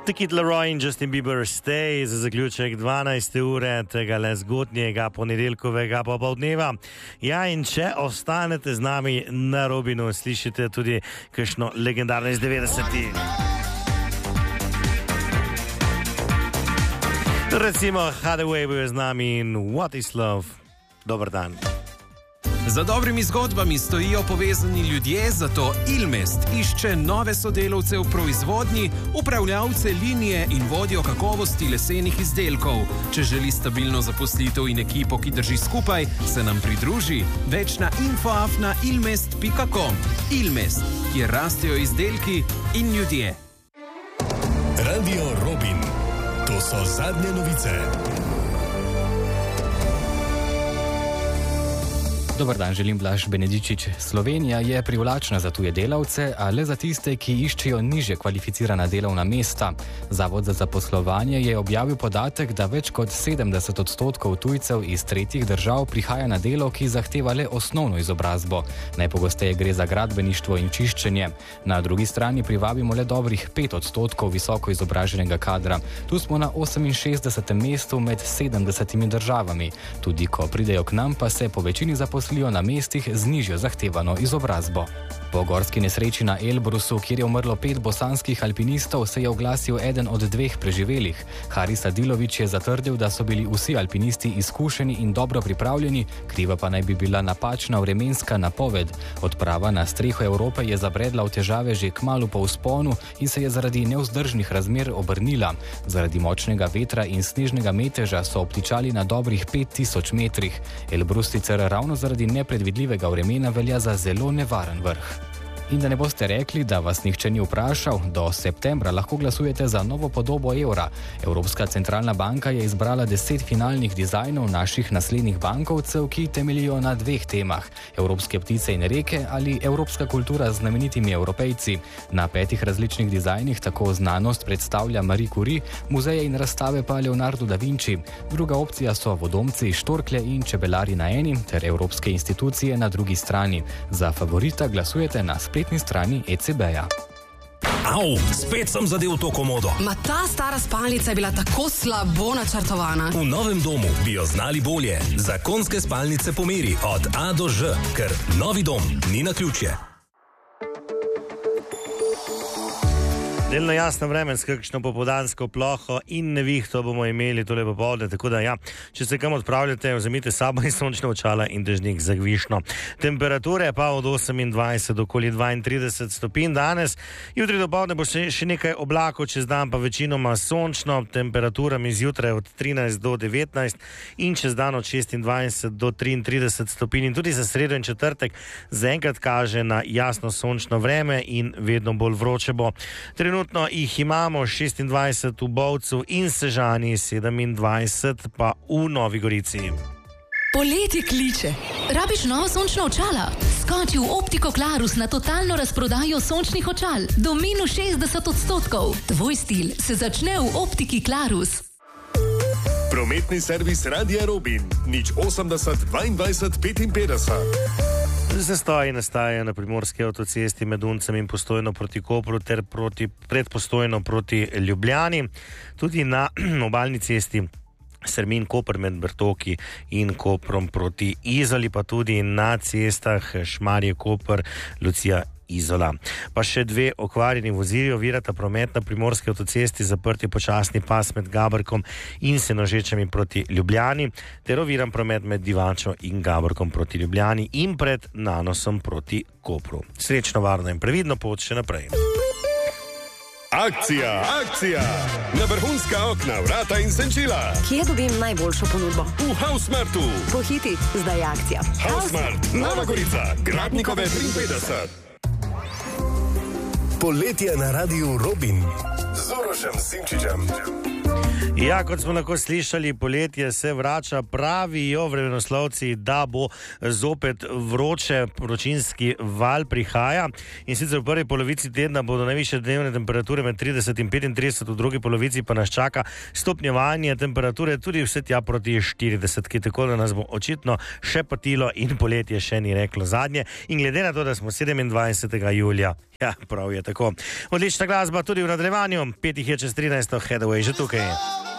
The Kid Laroi in Justin Bieber Stay za zaključek 12. ure tega le zgodnjega ponedeljkovega popoldneva. Ja, in če ostanete z nami na Robinu, slišite tudi kakšno legendarno iz 90-ih. Recimo Hathaway bil z nami in What is Love. Dobar dan. Za dobrimi zgodbami stojijo povezani ljudje, zato Ilmest išče nove sodelavce v proizvodnji, upravljavce linije in vodjo kakovosti lesenih izdelkov. Če želi stabilno zaposlitev in ekipo, ki drži skupaj, se nam pridruži. Več na info@ilmest.com. Ilmest, kjer rastejo izdelki in ljudje. Radio Robin. To so zadnje novice. Dobar dan, želim Blaž Benedičič. Slovenija je privlačna za tuje delavce, a le za tiste, ki iščejo nižje kvalificirana delovna mesta. Zavod za zaposlovanje je objavil podatek, da več kot 70% tujcev iz tretjih držav prihaja na delo, ki zahteva le osnovno izobrazbo. Najpogosteje gre za gradbeništvo in čiščenje. Na drugi strani privabimo le dobrih 5% visoko izobraženega kadra. Tu smo na 68. mestu med 70 državami. Tudi ko pridejo k nam, pa se po večini zaposlijo na mestih z nižjo zahtevano izobrazbo. Po gorski nesreči na Elbrusu, kjer je umrlo 5 bosanskih alpinistov, se je oglasil eden od 2 preživelih. Haris Adilović je zatrdil, da so bili vsi alpinisti izkušeni in dobro pripravljeni, kriva pa naj bi bila napačna vremenska napoved. Odprava na streho Evrope je zabredla v težave že kmalu po vzponu in se je zaradi nevzdržnih razmer obrnila. Zaradi močnega vetra in snežnega meteža so obtičali na dobrih 5000 metrih. Elbrus sicer ravno zaradi nepredvidljivega vremena velja za zelo nevaren vrh. In da ne boste rekli, da vas nihče ni vprašal, do septembra lahko glasujete za novo podobo evra. Evropska centralna banka je izbrala 10 finalnih dizajnov naših naslednjih bankovcev, ki temeljijo na 2 temah: evropske ptice in reke ali evropska kultura z znamenitimi Evropejci. Na 5 različnih dizajnih tako znanost predstavlja Marie Curie, muzeje in razstave pa Leonardo da Vinci. Druga opcija so vodomci, štorklje in čebelari na eni ter evropske institucije na drugi strani. Za favorita glasujete na spletni strani ECB-ja. Au, spet sem zadel to komodo. Ma ta stara spalnica je bila tako slabo načrtovana. V novem domu bi jo znali bolje. Zakonske spalnice po meri od A do Ž, ker novi dom ni naključje. Delno jasno vreme s kakšno popoldansko ploho in nevihto bomo imeli tole popoldne, tako da ja, če se kam odpravljate, vzemite sabo in sončne očala in dežnik za gvišno. Temperature pa od 28 do okoli 32 stopinj danes. Jutri dopoldne bo še nekaj oblakov, čez dan pa večinoma sončno, temperaturami zjutraj od 13 do 19 in čez dan od 26 do 33 stopinj. In tudi za sredo in četrtek zaenkrat kaže na jasno sončno vreme in vedno bolj vroče bo. Trenutno jih imamo 26 v Bovcu in Sežani, 27 pa v Novi Gorici. Poletje kliče. Rabiš nova sončna očala? Skoči v Optiko Klarus na totalno razprodajo sončnih očal. Do minus 60%. Tvoj stil se začne v Optiki Klarus. Prometni servis Radia Robin. 080 22 55. Zastoji nastajajo na primorski avtocesti med Uncem in Postojno proti Kopru ter pred Postojno proti Ljubljani. Tudi na obalni cesti Sermin-Koper med Bertoki in Koprom proti Izoli, pa tudi na cestah Šmarje-Koper, Lucija Izola. Pa še 2 okvarjeni vozili ovirata promet na primorski avtocesti, zaprti počasni pas med Gaborkom in Senožečami proti Ljubljani, ter oviran promet med Divačo in Gaborkom proti Ljubljani in pred Nanosom proti Kopru. Srečno, varno in previdno pot še naprej. Akcija, akcija! Na vrhunska okna, vrata in senčila. Kje dobim najboljšo ponudbo? V Hausmartu. Pohiti, zdaj je akcija. Hausmart, Nova Gorica, Gradnikove 53. Poletje na Radiu Robin z Urošem Simčičem. Ja, kot smo lahko slišali, poletje se vrača, pravijo vremenoslovci, da bo zopet vroče, vročinski val prihaja. In sicer v prvi polovici tedna bodo najvišje dnevne temperature med 30 in 35, v drugi polovici pa nas čaka stopnjevanje temperature tudi vse tja proti 40, tako da nas bo očitno še potilo in poletje še ni reklo zadnje. In glede na to, da smo 27. julija, Ja, prav je tako. Odlična glasba tudi v nadaljevanju, 5 je čez 13, Headway že tukaj.